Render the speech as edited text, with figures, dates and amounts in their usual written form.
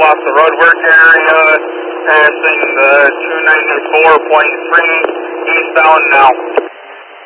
off the roadwork area, passing the 294.3 eastbound now.